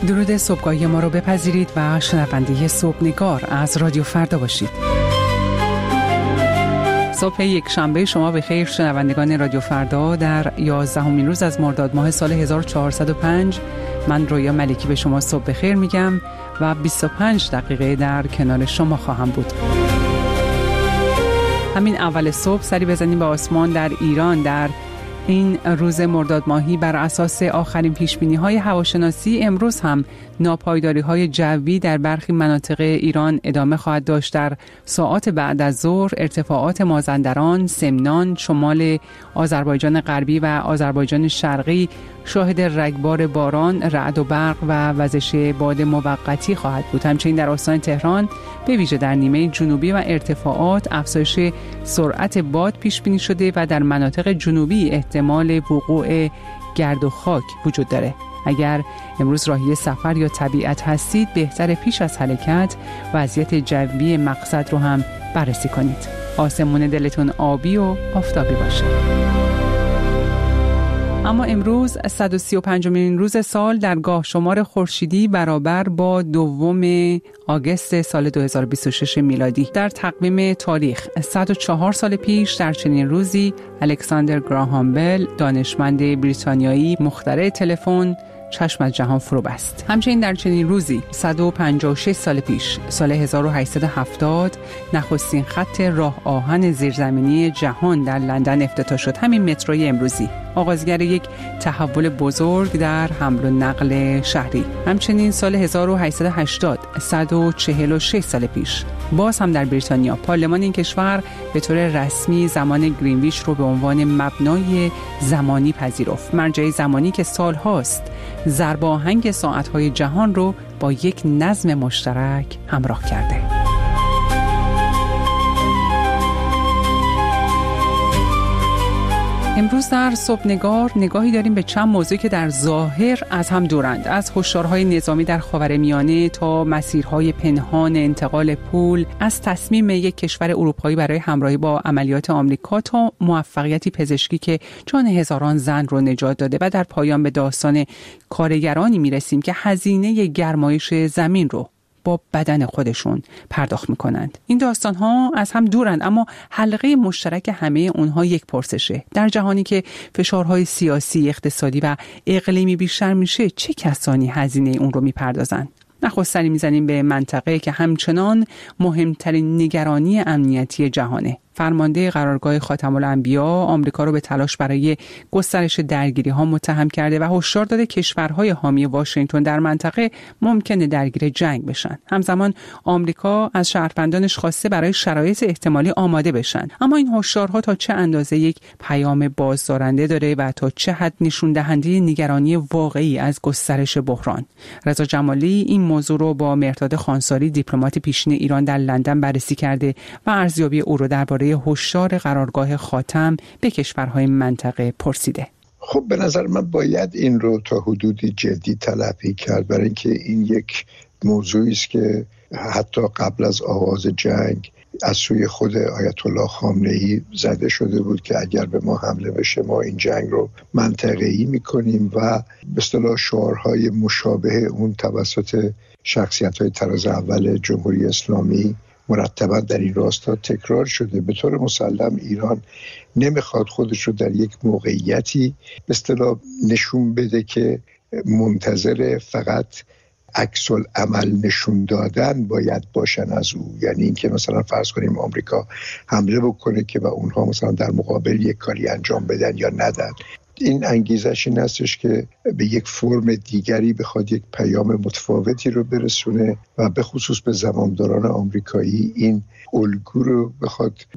درود صبحگاهی ما رو بپذیرید و شنونده صبحنگار از رادیو فردا باشید. صبح یک شنبه شما بخیر شنوندگان رادیو فردا. در 11مین روز از مرداد ماه سال 1405 من رویا ملکی به شما صبح بخیر میگم و 25 دقیقه در کنار شما خواهم بود. همین اول صبح سری بزنیم به آسمان در ایران. در این روز مرداد ماهی بر اساس آخرین پیشبینی‌های هواشناسی امروز هم ناپایداری‌های جوی در برخی مناطق ایران ادامه خواهد داشت. در ساعات بعد از ظهر ارتفاعات مازندران، سمنان، شمال آذربایجان غربی و آذربایجان شرقی شاهد رگبار باران، رعد و برق و وزش باد موقتی خواهد بود. همچنین در استان تهران به ویژه در نیمه جنوبی و ارتفاعات افزایش سرعت باد پیش بینی شده و در مناطق جنوبی احتمال وقوع گرد و خاک وجود داره. اگر امروز راهی سفر یا طبیعت هستید بهتر پیش از حرکت وضعیت جوی مقصد رو هم بررسی کنید. آسمون دلتون آبی و آفتابی باشه. اما امروز 135مین روز سال در گاه شمار خورشیدی برابر با 2 آگوست سال 2026 میلادی. در تقویم تاریخ 104 سال پیش در چنین روزی الکساندر گراهام بل دانشمند بریتانیایی مخترع تلفن چشم از جهان فرو بست. همچنین در چنین روزی 156 سال پیش سال 1870 نخستین خط راه آهن زیرزمینی جهان در لندن افتتاح شد. همین متروی امروزی آغازگر یک تحول بزرگ در حمل و نقل شهری. همچنین سال 1880 146 سال پیش باز هم در بریتانیا پارلمان این کشور به طور رسمی زمان گرینویچ رو به عنوان مبنای زمانی پذیرفت. مرجع زمانی که سالهاست ضرب آهنگ ساعت‌های جهان رو با یک نظم مشترک همراه کرده. امروز در صبحنگار نگاهی داریم به چند موضوع که در ظاهر از هم دورند، از هشدارهای نظامی در خاورمیانه تا مسیرهای پنهان انتقال پول، از تصمیم یک کشور اروپایی برای همراهی با عملیات آمریکا تا موفقیتی پزشکی که جان هزاران زن رو نجات داده و در پایان به داستان کارگرانی میرسیم که هزینه گرمایش زمین رو با بدن خودشون پرداخت میکنند. این داستان ها از هم دورند اما حلقه مشترک همه اونها یک پرسشه. در جهانی که فشارهای سیاسی، اقتصادی و اقلیمی بیشتر میشه چه کسانی هزینه اون رو میپردازن؟ نخست سری میزنیم به منطقه که همچنان مهمترین نگرانی امنیتی جهانه. فرمانده قرارگاه خاتم الانبیا آمریکا رو به تلاش برای گسترش درگیری‌ها متهم کرده و هشدار داده کشورهای حامی واشنگتن در منطقه ممکنه درگیر جنگ بشن. همزمان آمریکا از شهروندانش خواسته برای شرایط احتمالی آماده بشن. اما این هشدارها تا چه اندازه یک پیام بازدارنده داره و تا چه حد نشون دهنده نگرانی واقعی از گسترش بحران؟ رضا جمالی این موضوع رو با مهرداد خانساری دیپلمات پیشین ایران در لندن بررسی کرده و ارزیابی او رو درباره هشدار قرارگاه خاتم به کشورهای منطقه پرسیده. خب به نظر من باید این رو تا حدودی جدی تلقی کرد، برای اینکه این یک موضوعی است که حتی قبل از آغاز جنگ از سوی خود آیت الله خامنه‌ای زده شده بود که اگر به ما حمله بشه ما این جنگ رو منطقه‌ای می‌کنیم و به اصطلاح شعارهای مشابه اون توسط شخصیت‌های طراز اول جمهوری اسلامی مرتبا در این راستا تکرار شده. به طور مسلم ایران نمیخواد خودش رو در یک موقعیتی به اصطلاح نشون بده که منتظر فقط عکس العمل نشون دادن باید باشن از او. یعنی اینکه مثلا فرض کنیم آمریکا حمله بکنه که و اونها مثلا در مقابل یک کاری انجام بدن یا ندن. این انگیزش این هستش که به یک فرم دیگری بخواد یک پیام متفاوتی رو برسونه و به خصوص به زمامداران آمریکایی این الگو رو بخواد